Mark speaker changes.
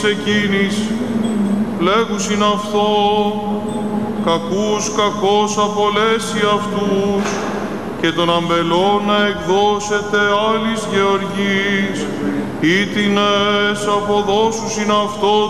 Speaker 1: εκείνης, λέγουσιν αυτό, κακούς κακώς απολέσει αυτούς, και τον αμπελόν να εκδώσετε άλλης γεωργής, ήτινες αποδώσουσιν αυτό